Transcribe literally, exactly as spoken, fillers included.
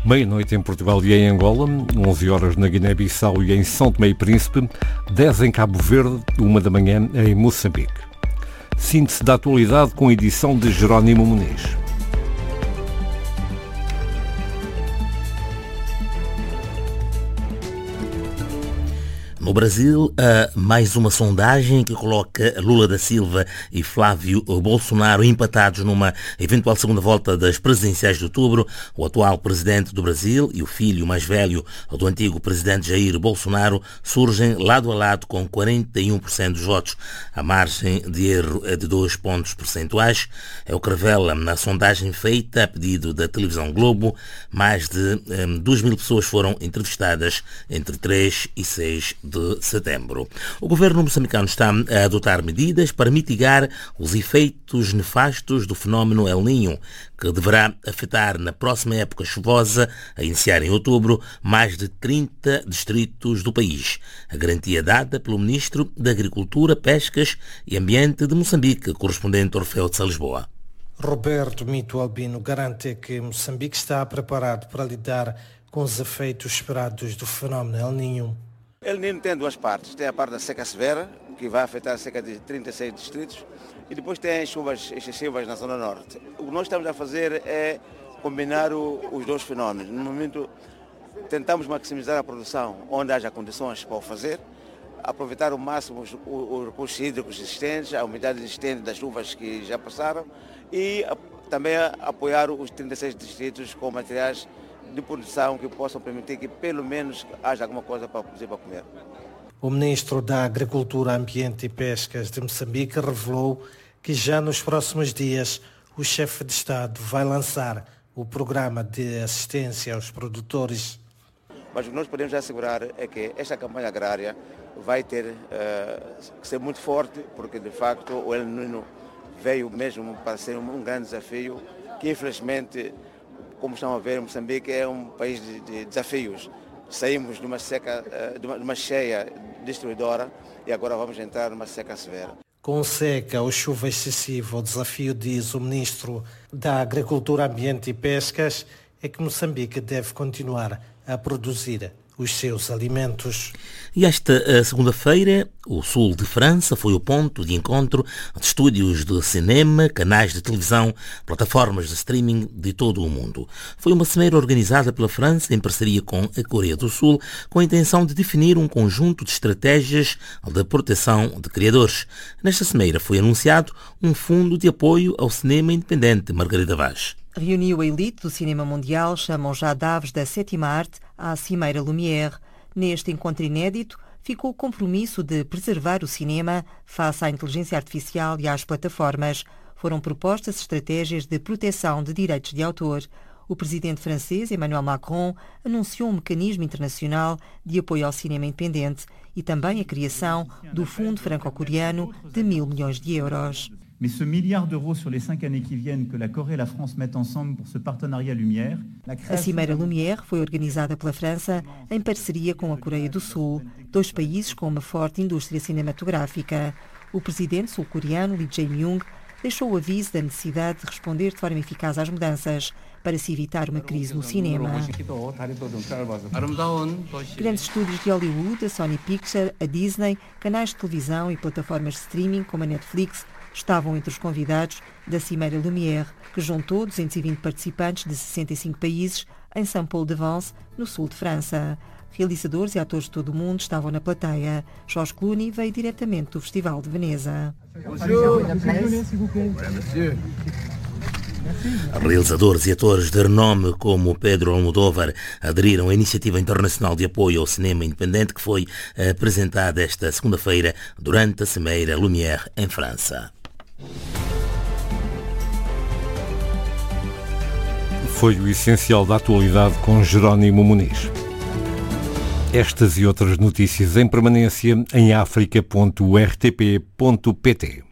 Meia-noite em Portugal e em Angola, onze horas na Guiné-Bissau e em São Tomé e Príncipe, dez em Cabo Verde, uma da manhã em Moçambique. Síntese da atualidade com a edição de Jerónimo Muniz. No Brasil, há mais uma sondagem que coloca Lula da Silva e Flávio Bolsonaro empatados numa eventual segunda volta das presidenciais de outubro. O atual presidente do Brasil e o filho mais velho do antigo presidente Jair Bolsonaro surgem lado a lado com quarenta e um por cento dos votos. A margem de erro é de dois pontos percentuais. É o que revela na sondagem feita a pedido da televisão Globo. Mais de um, duas mil pessoas foram entrevistadas entre três e seis de setembro. O governo moçambicano está a adotar medidas para mitigar os efeitos nefastos do fenómeno El Niño, que deverá afetar na próxima época chuvosa, a iniciar em outubro, mais de trinta distritos do país. A garantia dada pelo Ministro da Agricultura, Pescas e Ambiente de Moçambique, correspondente Orfeu de Lisboa. Roberto Mito Albino garante que Moçambique está preparado para lidar com os efeitos esperados do fenómeno El Niño. El Niño tem duas partes. Tem a parte da seca severa, que vai afetar cerca de trinta e seis distritos, e depois tem as chuvas excessivas na zona norte. O que nós estamos a fazer é combinar o, os dois fenómenos. No momento, tentamos maximizar a produção onde haja condições para o fazer, aproveitar ao máximo os, os recursos hídricos existentes, a umidade existente das chuvas que já passaram, e a, também a, apoiar os trinta e seis distritos com materiais de produção que possam permitir que pelo menos haja alguma coisa para produzir para comer. O Ministro da Agricultura, Ambiente e Pescas de Moçambique revelou que já nos próximos dias o chefe de Estado vai lançar o programa de assistência aos produtores. Mas o que nós podemos assegurar é que esta campanha agrária vai ter uh, que ser muito forte, porque de facto o El Niño veio mesmo para ser um grande desafio que infelizmente, como estão a ver, Moçambique é um país de, de desafios. Saímos de uma seca, de uma, de uma cheia destruidora e agora vamos entrar numa seca severa. Com seca ou chuva excessiva, o desafio, diz o Ministro da Agricultura, Ambiente e Pescas, é que Moçambique deve continuar a produzir os seus alimentos. E esta segunda-feira, o sul de França foi o ponto de encontro de estúdios de cinema, canais de televisão, plataformas de streaming de todo o mundo. Foi uma cimeira organizada pela França em parceria com a Coreia do Sul, com a intenção de definir um conjunto de estratégias de proteção de criadores. Nesta cimeira foi anunciado um fundo de apoio ao cinema independente. Margarida Vaz. Reuniu a elite do cinema mundial, chamam já de aves da sétima arte, à Cimeira Lumière. Neste encontro inédito, ficou o compromisso de preservar o cinema face à inteligência artificial e às plataformas. Foram propostas estratégias de proteção de direitos de autor. O presidente francês, Emmanuel Macron, anunciou um mecanismo internacional de apoio ao cinema independente e também a criação do Fundo Franco-Coreano de mil milhões de euros. Mais ce milliard d'euros sur les cinq années qui viennent que la Corée et la France mettent ensemble pour ce partenariat Lumière. A Cimeira Lumière foi organizada pela França em parceria com a Coreia do Sul, dois países com uma forte indústria cinematográfica. O presidente sul-coreano Lee Jae-myung deixou o aviso da necessidade de responder de forma eficaz às mudanças para se evitar uma crise no cinema. Grandes estúdios de Hollywood, a Sony Pictures, a Disney, canais de televisão e plataformas de streaming como a Netflix estavam entre os convidados da Cimeira Lumière, que juntou duzentos e vinte participantes de sessenta e cinco países em Saint-Paul-de-Vence, no sul de França. Realizadores e atores de todo o mundo estavam na plateia. Georges Clooney veio diretamente do Festival de Veneza. Realizadores e atores de renome como Pedro Almodóvar aderiram à iniciativa internacional de apoio ao cinema independente que foi apresentada esta segunda-feira durante a Cimeira Lumière em França. Foi o essencial da atualidade com Jerónimo Muniz. Estas e outras notícias em permanência em africa ponto r t p ponto p t.